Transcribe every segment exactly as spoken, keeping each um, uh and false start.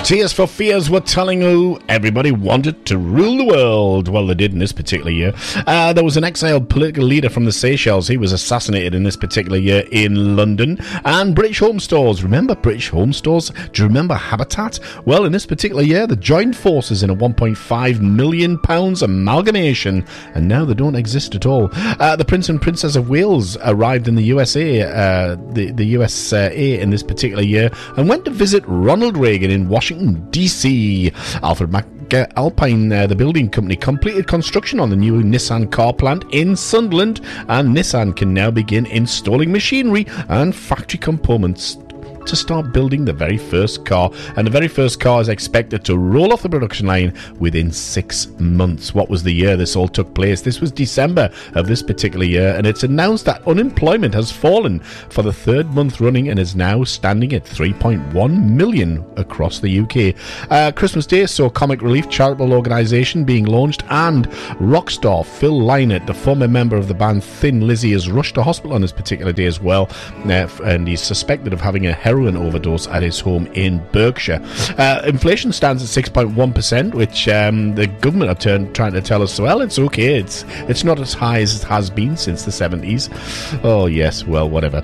Tears for Fears were telling who everybody wanted to rule the world. Well, they did in this particular year. Uh, there was an exiled political leader from the Seychelles. He was assassinated in this particular year in London. And British Home Stores. Remember British Home Stores? Do you remember Habitat? Well, in this particular year, they joined forces in a one point five million pounds amalgamation. And now they don't exist at all. Uh, the Prince and Princess of Wales arrived in the U S A, uh, the, the U S A in this particular year, and went to visit Ronald Reagan in Washington, D C. Alfred McAlpine, uh, the building company, completed construction on the new Nissan car plant in Sunderland, and Nissan can now begin installing machinery and factory components to start building the very first car, and the very first car is expected to roll off the production line within six months. What was the year this all took place? This was December of this particular year, and it's announced that unemployment has fallen for the third month running and is now standing at three point one million across the U K. Uh, Christmas Day saw Comic Relief charitable organisation being launched, and rock star Phil Lynott, the former member of the band Thin Lizzy, is rushed to hospital on this particular day as well, uh, and he's suspected of having a heroin overdose at his home in Berkshire. Uh, inflation stands at six point one percent, which um, the government are turn, trying to tell us, well, it's okay. It's it's not as high as it has been since the seventies. Oh, yes, well, whatever.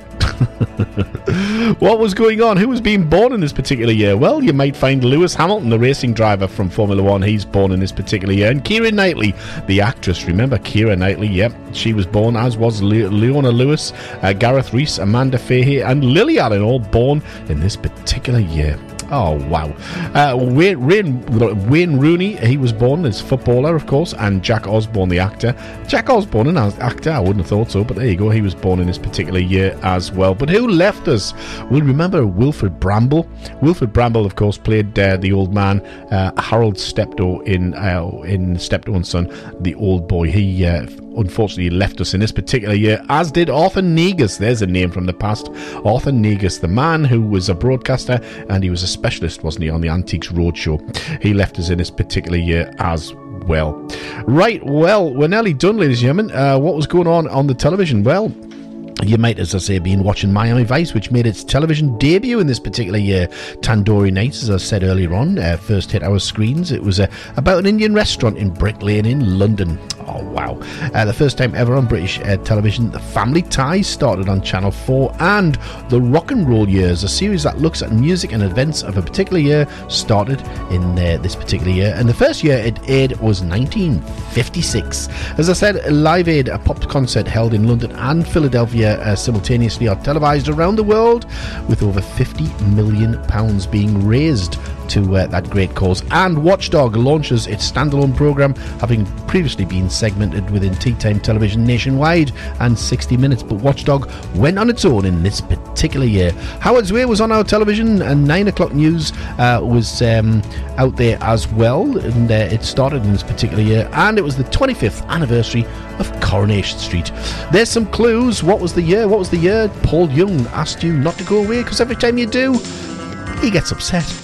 What was going on? Who was being born in this particular year? Well, you might find Lewis Hamilton, the racing driver from Formula One. He's born in this particular year. And Keira Knightley, the actress. Remember Keira Knightley? Yep, she was born, as was Le- Leona Lewis, uh, Gareth Rees, Amanda Fahey, and Lily Allen, all born in this particular year. Oh, wow. Uh, Wayne, Wayne, Wayne Rooney, he was born as footballer, of course, and Jack Osborne, the actor. Jack Osborne, an actor, I wouldn't have thought so, but there you go, he was born in this particular year as well. But who left us? Well, remember Wilfred Bramble? Wilfred Bramble, of course, played uh, the old man, uh, Harold Steptoe in, uh, in Steptoe and Son, the old boy. He uh, unfortunately left us in this particular year, as did Arthur Negus. There's a name from the past. Arthur Negus, the man who was a broadcaster, and he was a specialist, wasn't he, on the Antiques Roadshow. He left us in this particular year as well. Right, well, we're nearly done, ladies and gentlemen. Uh, what was going on on the television? Well, you might, as I say, been watching Miami Vice, which made its television debut in this particular year. Tandoori Nights, as I said earlier on, uh, first hit our screens. It was uh, about an Indian restaurant in Brick Lane in London. Oh, wow. Uh, the first time ever on British uh, television, The Family Ties started on Channel four, and The Rock and Roll Years, a series that looks at music and events of a particular year, started in uh, this particular year. And the first year it aired was nineteen fifty-six. As I said, Live Aid, a pop concert held in London and Philadelphia uh, simultaneously, are televised around the world, with over fifty million pounds being raised to uh, that great cause. And Watchdog launches its standalone programme, having previously been segmented within Tea Time Television nationwide and sixty minutes, but Watchdog went on its own in this particular year. Howard's Way was on our television, and nine o'clock news uh, was um, out there as well, and uh, it started in this particular year, and it was the twenty-fifth anniversary of Coronation Street. There's some clues. What was the year? What was the year? Paul Young asked you not to go away, because every time you do, he gets upset.